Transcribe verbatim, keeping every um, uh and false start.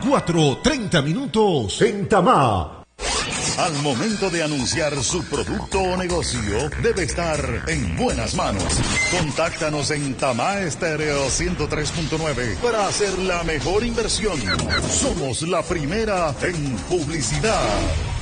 cuatro treinta minutos en Tamá. Al momento de anunciar su producto o negocio, debe estar en buenas manos. Contáctanos en Tamá Estéreo ciento tres punto nueve para hacer la mejor inversión. Somos la primera en publicidad.